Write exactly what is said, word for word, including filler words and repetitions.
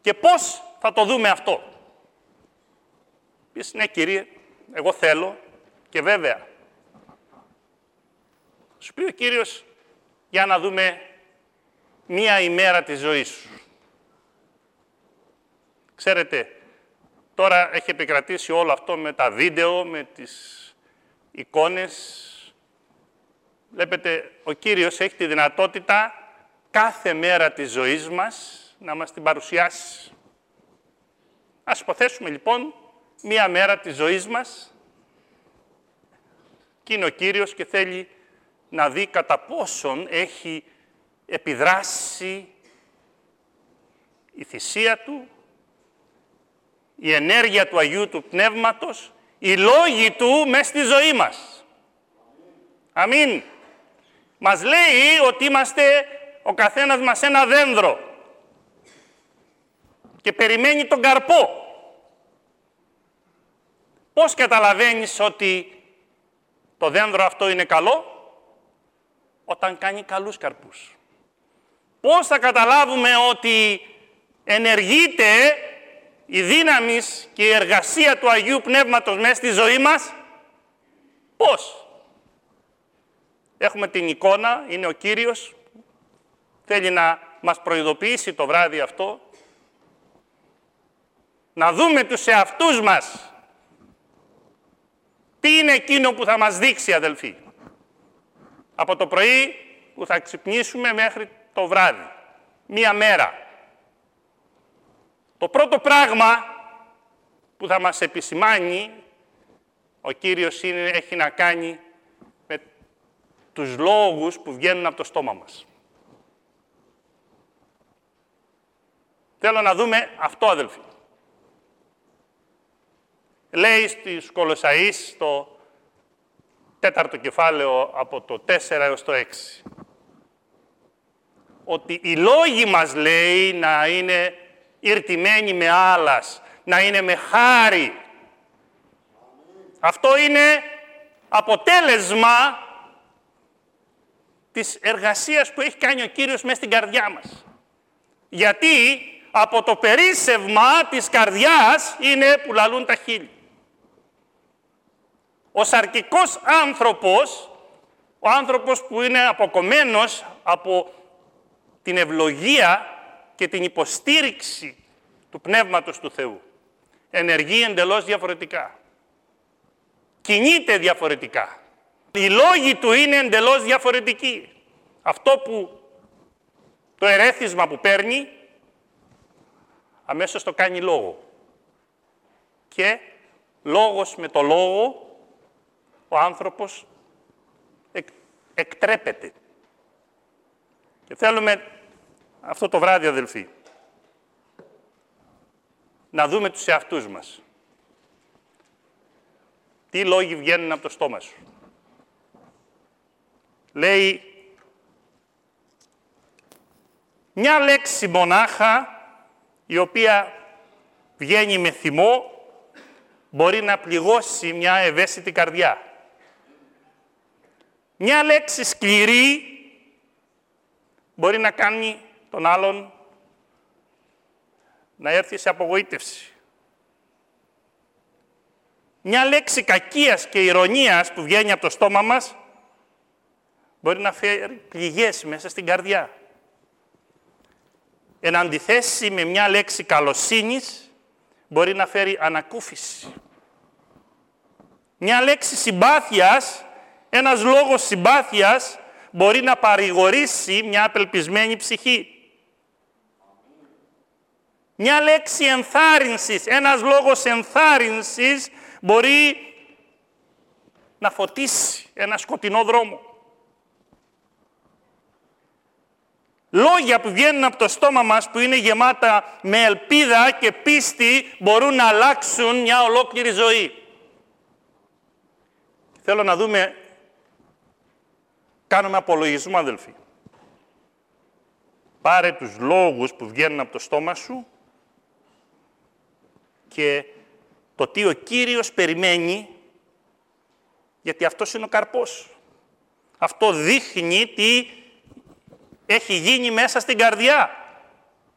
Και πώς θα το δούμε αυτό? Πεις, ναι Κύριε, εγώ θέλω και βέβαια. Σου πει ο Κύριος, για να δούμε μία ημέρα της ζωής σου. Ξέρετε, τώρα έχει επικρατήσει όλο αυτό με τα βίντεο, με τις εικόνες. Βλέπετε, ο Κύριος έχει τη δυνατότητα κάθε μέρα της ζωής μας να μας την παρουσιάσει. Ας υποθέσουμε λοιπόν μία μέρα της ζωής μας και είναι ο Κύριος και θέλει να δει κατά πόσον έχει επιδράσει η θυσία Του, η ενέργεια του Αγίου του Πνεύματος, οι λόγοι Του μες στη ζωή μας. Αμήν. Μας λέει ότι είμαστε ο καθένας μας ένα δένδρο και περιμένει τον καρπό. Πώς καταλαβαίνεις ότι το δένδρο αυτό είναι καλό? Όταν κάνει καλούς καρπούς. Πώς θα καταλάβουμε ότι ενεργείται η δύναμη και η εργασία του Αγίου Πνεύματος μέσα στη ζωή μας? Πώς? Έχουμε την εικόνα, είναι ο Κύριος, θέλει να μας προειδοποιήσει το βράδυ αυτό, να δούμε τους εαυτούς μας. Τι είναι εκείνο που θα μας δείξει, αδελφοί, από το πρωί που θα ξυπνήσουμε μέχρι το βράδυ, μία μέρα. Το πρώτο πράγμα που θα μας επισημάνει ο Κύριος είναι, έχει να κάνει με τους λόγους που βγαίνουν από το στόμα μας. Θέλω να δούμε αυτό, αδελφοί. Λέει στους Κολοσσαείς, στο τέταρτο κεφάλαιο από το τέσσερα έως το έξι, ότι οι λόγοι μας, λέει, να είναι ηρτημένοι με άλας, να είναι με χάρη. Αυτό είναι αποτέλεσμα της εργασίας που έχει κάνει ο Κύριος μέσα στην καρδιά μας. Γιατί από το περίσσευμα της καρδιάς είναι που λαλούν τα χείλη. Ο σαρκικός άνθρωπος, ο άνθρωπος που είναι αποκομμένος από την ευλογία και την υποστήριξη του Πνεύματος του Θεού, ενεργεί εντελώς διαφορετικά. Κινείται διαφορετικά. Οι λόγοι του είναι εντελώς διαφορετικοί. Αυτό που το ερέθισμα που παίρνει, αμέσως το κάνει λόγο. Και λόγος με το λόγο, ο άνθρωπος εκ, εκτρέπεται. Και θέλουμε αυτό το βράδυ, αδελφοί, να δούμε τους εαυτούς μας. Τι λόγοι βγαίνουν από το στόμα σου. Λέει, μια λέξη μονάχα, η οποία βγαίνει με θυμό, μπορεί να πληγώσει μια ευαίσθητη καρδιά. Μια λέξη σκληρή μπορεί να κάνει τον άλλον να έρθει σε απογοήτευση. Μια λέξη κακίας και ηρωνίας που βγαίνει από το στόμα μας μπορεί να φέρει πληγές μέσα στην καρδιά. Εν αντιθέσει με μια λέξη καλοσύνης μπορεί να φέρει ανακούφιση. Μια λέξη συμπάθειας, ένας λόγος συμπάθειας μπορεί να παρηγορήσει μια απελπισμένη ψυχή. Μια λέξη ενθάρρυνσης, ένας λόγος ενθάρρυνσης μπορεί να φωτίσει ένα σκοτεινό δρόμο. Λόγια που βγαίνουν από το στόμα μας, που είναι γεμάτα με ελπίδα και πίστη, μπορούν να αλλάξουν μια ολόκληρη ζωή. Θέλω να δούμε, κάνουμε απολογισμό, αδελφοί. Πάρε τους λόγους που βγαίνουν από το στόμα σου και το τι ο Κύριος περιμένει, γιατί αυτός είναι ο καρπός. Αυτό δείχνει τι έχει γίνει μέσα στην καρδιά.